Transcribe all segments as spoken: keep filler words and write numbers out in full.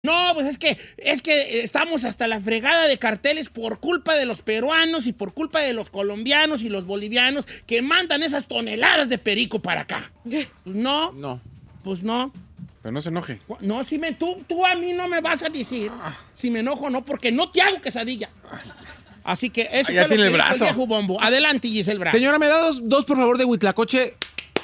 No, pues es que, es que estamos hasta la fregada de carteles por culpa de los peruanos y por culpa de los colombianos y los bolivianos que mandan esas toneladas de perico para acá. Pues no. No. Pues no. Pero no se enoje. No, si me, tú, tú a mí no me vas a decir si me enojo o no, porque no te hago quesadillas. Así que eso ah, ya fue tiene lo que el brazo. dijo el viejo Bombo. Adelante, Giselle Bravo. Señora, me da dos, dos por favor de huitlacoche.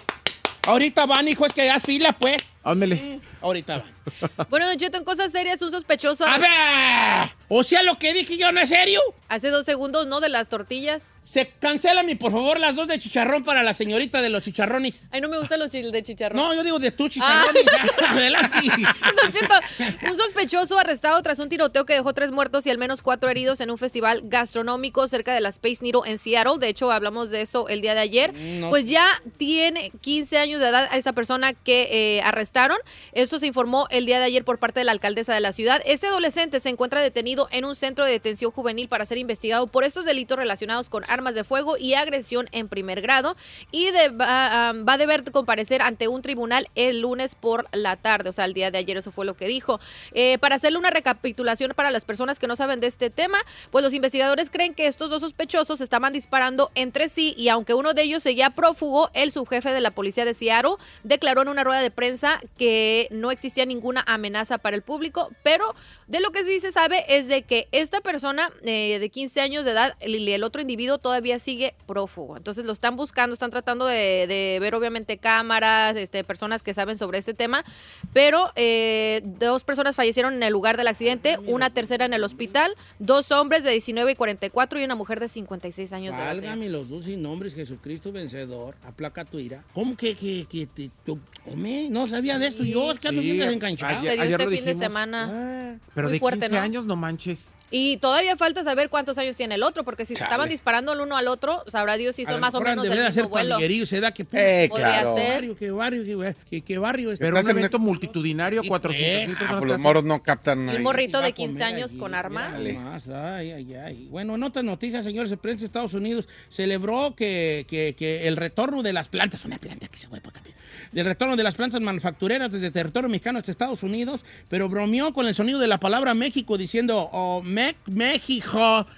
Ahorita van, hijo, es que haz fila, pues. Ándale. Mm, ahorita van. Bueno, Don Cheto, en cosas serias, un sospechoso... A ver, o sea, lo que dije yo no es serio. Hace dos segundos, ¿no? De las tortillas. Se cancelan, por favor, las dos de chicharrón para la señorita de los chicharrones. Ay, no me gustan los chiles de chicharrón. No, yo digo de tu chicharrones. Ah. Adelante. Don Cheto, un sospechoso arrestado tras un tiroteo que dejó tres muertos y al menos cuatro heridos en un festival gastronómico cerca de la Space Needle en Seattle. De hecho, hablamos de eso el día de ayer. No. Pues ya tiene quince años de edad a esa persona que eh, arrestaron. Eso se informó el día de ayer por parte de la alcaldesa de la ciudad. Este adolescente se encuentra detenido en un centro de detención juvenil para ser investigado por estos delitos relacionados con armas de fuego y agresión en primer grado y de, va, um, va a deber comparecer ante un tribunal el lunes por la tarde, o sea, el día de ayer. Eso fue lo que dijo. Eh, para hacerle una recapitulación para las personas que no saben de este tema, pues los investigadores creen que estos dos sospechosos estaban disparando entre sí y aunque uno de ellos seguía prófugo, el subjefe de la policía de Seattle declaró en una rueda de prensa que no existía ninguna amenaza para el público, pero de lo que sí se sabe es de que esta persona eh, de quince años de edad y el otro individuo todavía sigue prófugo. Entonces lo están buscando, están tratando de, de ver obviamente cámaras, este, personas que saben sobre este tema, pero eh, dos personas fallecieron en el lugar del accidente, una tercera en el hospital, dos hombres de diecinueve y cuarenta y cuatro y una mujer de cincuenta y seis años de edad. Válgame los dos sin nombres, Jesucristo vencedor, aplaca tu ira. ¿Cómo que, que, que te, tú, hombre, no sabía de esto? Sí, yo es que ando bien desencanchado. Te dio este fin de semana. Ah, pero muy de fuerte, quince ¿no? años, no manches. Y todavía falta saber cuántos años tiene el otro, porque si Chale. estaban disparando el uno al otro, sabrá Dios si son más o menos del mismo hacer vuelo. Se da que Eh, Podría claro. ser. Qué barrio, qué barrio, qué, qué barrio. Es. Pero Estás un en evento el- multitudinario, Sí, cuatrocientas mil pues. Ah, personas pues los casi. moros no captan Y ahí. un morrito Iba de a comer quince años allí, con arma. mira nomás, ay, ay, ay. Bueno, en otras noticias, señores, el presidente de Estados Unidos celebró que, que, que el retorno de las plantas, una planta que se fue para acá, el retorno de las plantas manufactureras desde territorio mexicano hasta Estados Unidos, pero bromeó con el sonido de la palabra México diciendo, oh, Me México,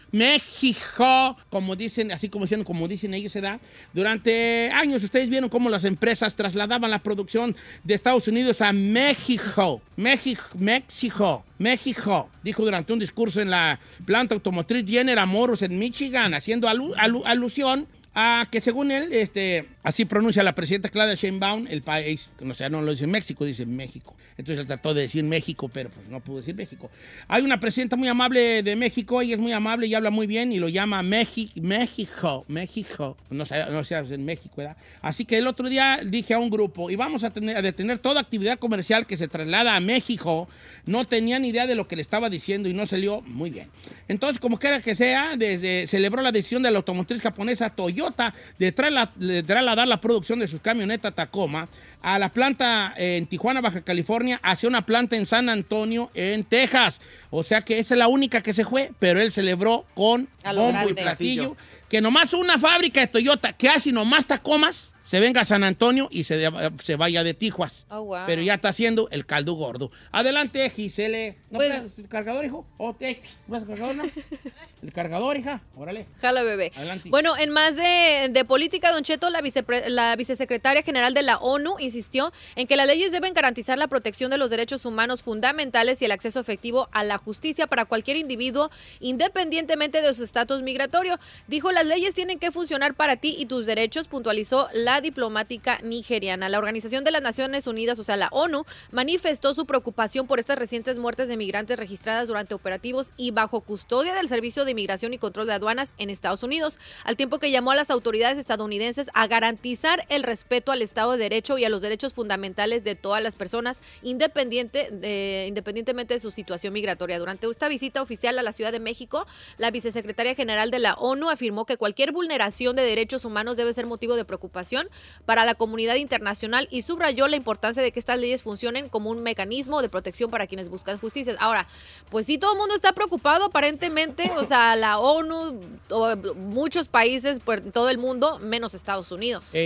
México, como dicen, así como diciendo, como dicen ellos, se da. Durante años ustedes vieron cómo las empresas trasladaban la producción de Estados Unidos a México, México, México, México, dijo durante un discurso en la planta automotriz General Motors en Michigan, haciendo alu alu alusión a que según él, este, así pronuncia la presidenta Claudia Sheinbaum, el país, o sea, no lo dice México, dice México. Entonces él trató de decir México, pero pues no pudo decir México. Hay una presidenta muy amable de México, ella es muy amable y habla muy bien y lo llama México, México, México. No sé, no sé, en México, ¿verdad? Así que el otro día dije a un grupo, y vamos a, tener, a detener toda actividad comercial que se traslada a México. No tenía ni idea de lo que le estaba diciendo y no salió muy bien. Entonces, como quiera que sea, desde, celebró la decisión de la automotriz japonesa Toyota de, trasla, de trasladar la producción de sus camionetas Tacoma a la planta en Tijuana, Baja California, hacia una planta en San Antonio, en Texas. O sea que esa es la única que se fue, pero él celebró con A lo bombo y grande. platillo. Que nomás una fábrica de Toyota que hace nomás Tacomas se venga a San Antonio y se, de, se vaya de Tijuas. Oh, wow. Pero ya está haciendo el caldo gordo. Adelante, Gisele. ¿No Pues- traes el cargador, hijo? ¿O te vas el cargador, no? El cargador, hija. Órale. Jala, bebé. Adelante. Bueno, en más de, de política, Don Cheto, la, vicepre, la vicesecretaria general de la ONU insistió en que las leyes deben garantizar la protección de los derechos humanos fundamentales y el acceso efectivo a la justicia para cualquier individuo, independientemente de su estatus migratorio. Dijo, las leyes tienen que funcionar para ti y tus derechos, puntualizó la diplomática nigeriana. La Organización de las Naciones Unidas, o sea, la ONU, manifestó su preocupación por estas recientes muertes de migrantes registradas durante operativos y bajo custodia del Servicio de Inmigración y Control de Aduanas en Estados Unidos, al tiempo que llamó a las autoridades estadounidenses a garantizar el respeto al Estado de Derecho y a los derechos fundamentales de todas las personas, independiente de, independientemente de su situación migratoria. Durante esta visita oficial a la Ciudad de México, la vicesecretaria general de la ONU afirmó que cualquier vulneración de derechos humanos debe ser motivo de preocupación para la comunidad internacional y subrayó la importancia de que estas leyes funcionen como un mecanismo de protección para quienes buscan justicia. Ahora, pues sí, todo el mundo está preocupado aparentemente, o sea, la ONU, o muchos países por todo el mundo, menos Estados Unidos. Ey,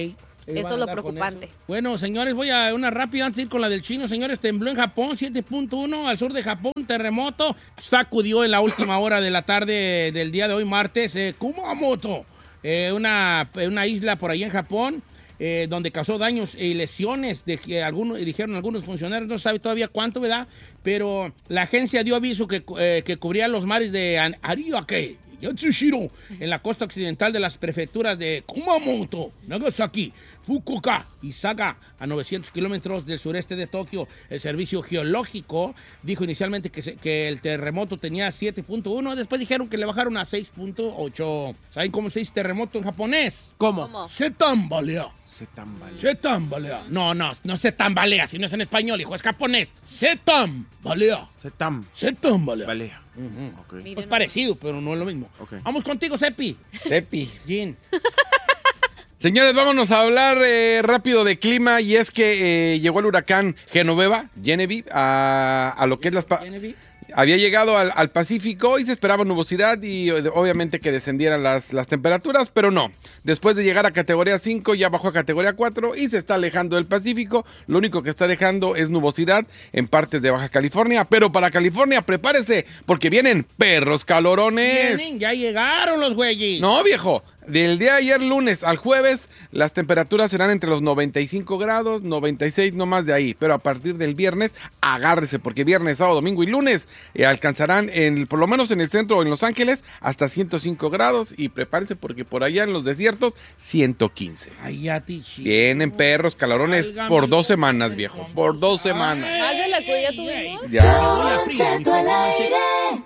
Eso es lo preocupante. Eso. Bueno, señores, voy a una rápida antes de ir con la del chino. Señores, tembló en Japón, siete punto uno al sur de Japón, terremoto. Sacudió en la última hora de la tarde del día de hoy, martes, eh, Kumamoto, eh, una, una isla por ahí en Japón, eh, donde causó daños y lesiones, de que algunos, dijeron algunos funcionarios, no se sabe todavía cuánto, ¿verdad? Pero la agencia dio aviso que, eh, que cubría los mares de Ariake, Yatsushiro, en la costa occidental de las prefecturas de Kumamoto, Nagasaki, Fukuoka y Saga, a novecientos kilómetros del sureste de Tokio. El servicio geológico dijo inicialmente que, se, que el terremoto tenía siete punto uno, después dijeron que le bajaron a seis punto ocho. ¿Saben cómo se dice terremoto en japonés? ¿Cómo? ¿Cómo? Se tambalea. Se tambalea. Se tambalea. No, no, no se tambalea, si no es en español, hijo, es japonés. Se tambalea. Se tam. Se tambalea. Balea. Uh-huh. Okay. Pues parecido, pero no es lo mismo. Okay. Vamos contigo, Sepi. Sepi. Gin. Señores, vámonos a hablar eh, rápido de clima y es que eh, llegó el huracán Genoveva, Genevieve, a, a lo que es las... Pa- Genevieve. Había llegado al, al Pacífico y se esperaba nubosidad y obviamente que descendieran las, las temperaturas, pero no. Después de llegar a categoría cinco ya bajó a categoría cuatro y se está alejando del Pacífico. Lo único que está dejando es nubosidad en partes de Baja California, pero para California prepárese porque vienen perros calorones. Vienen, ya llegaron los güeyes. No, viejo. Del día de ayer lunes al jueves, las temperaturas serán entre los noventa y cinco grados, noventa y seis, no más de ahí. Pero a partir del viernes, agárrese, porque viernes, sábado, domingo y lunes eh, alcanzarán, en, por lo menos en el centro o en Los Ángeles, hasta ciento cinco grados. Y prepárese porque por allá en los desiertos, ciento quince. Ay, ya, tichi. Vienen perros calorones Válgame por dos Dios, semanas, el viejo. combo. Por dos semanas. ¿Más de la que ya tuvimos? Ya. Don Cheto al aire.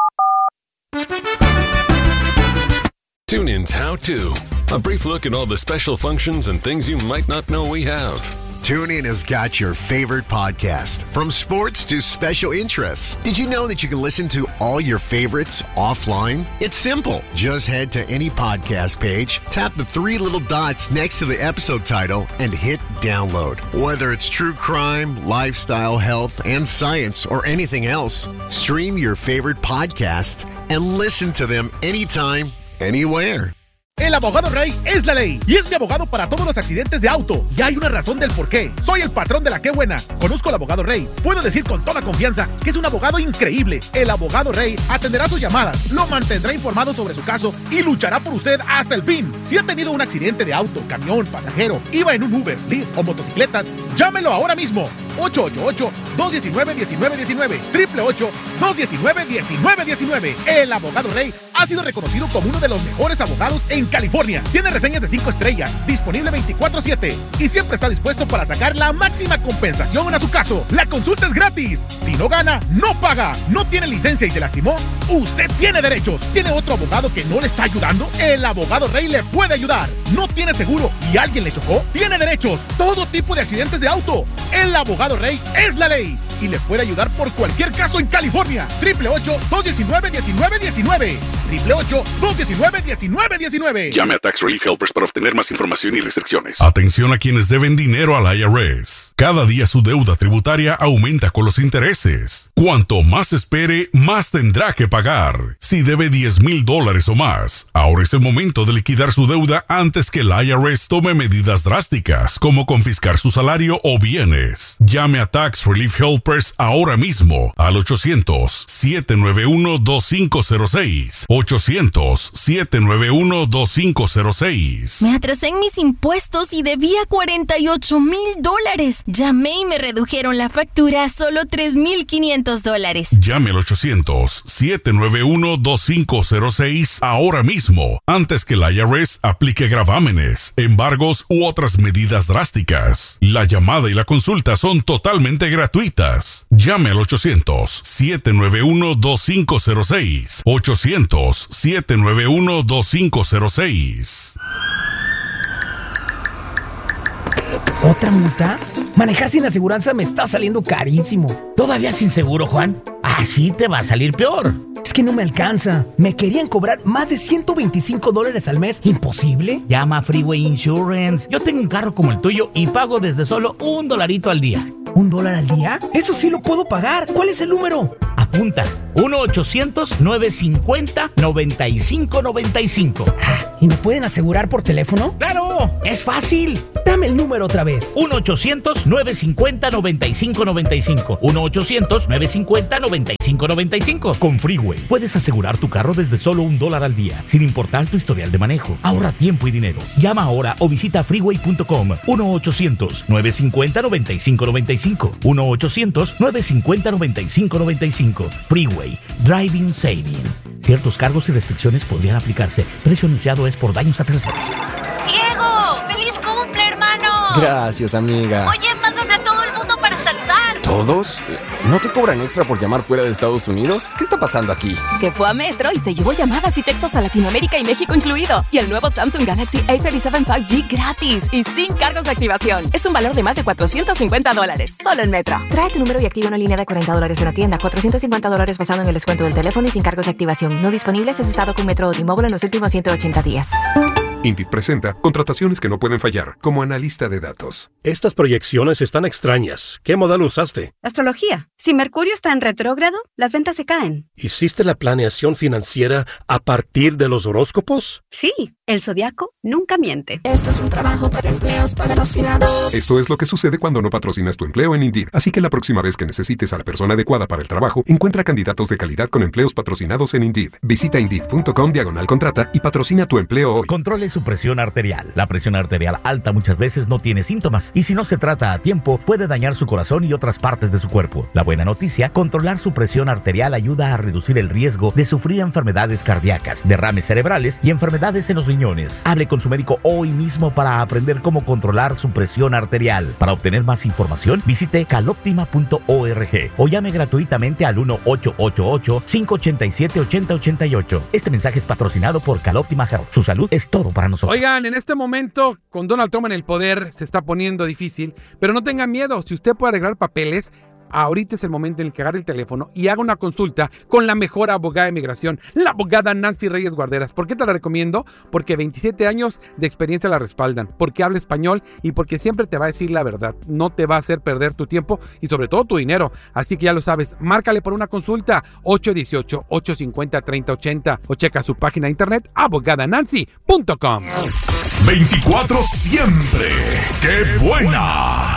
Tune in's How To. A brief look at all the special functions and things you might not know we have. TuneIn has got your favorite podcast, from sports to special interests. Did you know that you can listen to all your favorites offline? It's simple. Just head to any podcast page, tap the three little dots next to the episode title, and hit download. Whether it's true crime, lifestyle, health, and science, or anything else, stream your favorite podcasts and listen to them anytime, anywhere. El abogado Rey es la ley y es mi abogado para todos los accidentes de auto. Y hay una razón del por qué. Soy el patrón de la Qué Buena. Conozco al abogado Rey. Puedo decir con toda confianza que es un abogado increíble. El abogado Rey atenderá sus llamadas, lo mantendrá informado sobre su caso y luchará por usted hasta el fin. Si ha tenido un accidente de auto, camión, pasajero, iba en un Uber, Lyft o motocicletas, llámelo ahora mismo. ocho ocho ocho, dos uno nueve, uno nueve uno nueve, ocho ocho ocho, dos uno nueve, uno nueve uno nueve. El abogado Rey ha sido reconocido como uno de los mejores abogados en California. Tiene reseñas de cinco estrellas, disponible veinticuatro siete y siempre está dispuesto para sacar la máxima compensación a su caso. La consulta es gratis. Si no gana, no paga. ¿No tiene licencia y se lastimó? Usted tiene derechos. ¿Tiene otro abogado que no le está ayudando? El abogado Rey le puede ayudar. ¿No tiene seguro y alguien le chocó? Tiene derechos. Todo tipo de accidentes de auto. El abogado Rey es la ley y le puede ayudar por cualquier caso en California. ocho ocho ocho, dos uno nueve, uno nueve uno nueve. ocho ocho ocho, dos uno nueve, uno nueve uno nueve. Llame a Tax Relief Helpers para obtener más información y restricciones. Atención a quienes deben dinero al I R S. Cada día su deuda tributaria aumenta con los intereses. Cuanto más espere, más tendrá que pagar. Si debe diez mil dólares o más, ahora es el momento de liquidar su deuda antes que el I R S tome medidas drásticas, como confiscar su salario o bienes. Llame a Tax Relief Helpers ahora mismo al ochocientos, siete nueve uno, dos cinco cero seis. ochocientos, siete nueve uno, dos cinco cero seis. Me atrasé en mis impuestos y debía cuarenta y ocho mil dólares. Llamé y me redujeron la factura a solo tres mil quinientos dólares. Llame al ochocientos, siete nueve uno, dos cinco cero seis ahora mismo, antes que el I R S aplique gravámenes, embargos u otras medidas drásticas. La llamada y la consulta son totalmente gratuitas. Llame al ochocientos, siete nueve uno, dos cinco cero seis. ochocientos, siete nueve uno, dos cinco cero seis. ¿Otra multa? Manejar sin aseguranza me está saliendo carísimo. ¿Todavía sin seguro, Juan? Así te va a salir peor. Es que no me alcanza. Me querían cobrar más de ciento veinticinco dólares al mes. ¿Imposible? Llama a Freeway Insurance. Yo tengo un carro como el tuyo y pago desde solo un dolarito al día. ¿Un dólar al día? Eso sí lo puedo pagar. ¿Cuál es el número? Apunta. uno ochocientos, nueve cincuenta, noventa y cinco noventa y cinco. ¿Y me pueden asegurar por teléfono? ¡Claro! ¡Es fácil! Dame el número otra vez. uno ochocientos nueve cincuenta noventa y cinco noventa y cinco. uno ochocientos nueve cincuenta noventa y cinco noventa y cinco. Con Freeway puedes asegurar tu carro desde solo un dólar al día, sin importar tu historial de manejo. Ahorra tiempo y dinero. Llama ahora o visita freeway punto com. uno ochocientos nueve cincuenta noventa y cinco noventa y cinco. uno ochocientos nueve cincuenta noventa y cinco noventa y cinco. Freeway. Driving Saving. Ciertos cargos y restricciones podrían aplicarse. Precio anunciado es por daños a terceros. ¡Diego! ¡Feliz cumple, hermano! Gracias, amiga. Oye, pasan a todo el mundo para saludar. ¿Todos? ¿No te cobran extra por llamar fuera de Estados Unidos? ¿Qué está pasando aquí? Que fue a Metro y se llevó llamadas y textos a Latinoamérica y México incluido. Y el nuevo Samsung Galaxy A treinta y siete cinco G gratis y sin cargos de activación. Es un valor de más de cuatrocientos cincuenta dólares. Solo en Metro. Trae tu número y activa una línea de cuarenta dólares en la tienda. cuatrocientos cincuenta dólares basado en el descuento del teléfono y sin cargos de activación. No disponibles es estado con Metro o T-Mobile en los últimos ciento ochenta días. Indeed presenta contrataciones que no pueden fallar como analista de datos. Estas proyecciones están extrañas. ¿Qué modelo usaste? Astrología. Si Mercurio está en retrógrado, las ventas se caen. ¿Hiciste la planeación financiera a partir de los horóscopos? Sí, el zodiaco nunca miente. Esto es un trabajo para empleos patrocinados. Esto es lo que sucede cuando no patrocinas tu empleo en Indeed. Así que la próxima vez que necesites a la persona adecuada para el trabajo, encuentra candidatos de calidad con empleos patrocinados en Indeed. Visita indeed punto com diagonal contrata y patrocina tu empleo hoy. Controle su presión arterial. La presión arterial alta muchas veces no tiene síntomas y si no se trata a tiempo puede dañar su corazón y otras partes de su cuerpo. La buena noticia, controlar su presión arterial ayuda a reducir el riesgo de sufrir enfermedades cardíacas, derrames cerebrales y enfermedades en los riñones. Hable con su médico hoy mismo para aprender cómo controlar su presión arterial. Para obtener más información, visite caloptima punto org o llame gratuitamente al uno ocho ocho ocho, cinco ocho siete, ocho cero ocho ocho. Este mensaje es patrocinado por Caloptima Health. Su salud es todo para nosotros. Oigan, en este momento, con Donald Trump en el poder, se está poniendo difícil, pero no tengan miedo. Si usted puede arreglar papeles, ahorita es el momento en el que agarre el teléfono y haga una consulta con la mejor abogada de migración, la abogada Nancy Reyes Guarderas. ¿Por qué te la recomiendo? Porque veintisiete años de experiencia la respaldan, porque habla español y porque siempre te va a decir la verdad. No te va a hacer perder tu tiempo y sobre todo tu dinero. Así que ya lo sabes, márcale por una consulta ocho uno ocho, ocho cinco cero, tres cero ocho cero o checa su página de internet abogada nancy punto com. veinticuatro siempre. ¡Qué buena!